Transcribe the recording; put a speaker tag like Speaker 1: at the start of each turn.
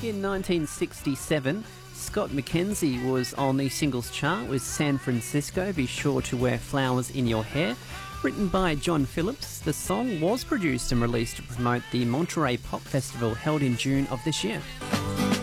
Speaker 1: In 1967, Scott McKenzie was on the singles chart with San Francisco, Be Sure to Wear Flowers in Your Hair. Written by John Phillips, the song was produced and released to promote the Monterey Pop Festival held in June of this year.